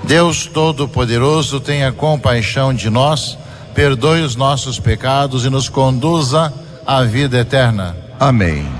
Deus Todo-Poderoso, tenha compaixão de nós, perdoe os nossos pecados e nos conduza à vida eterna. Amém.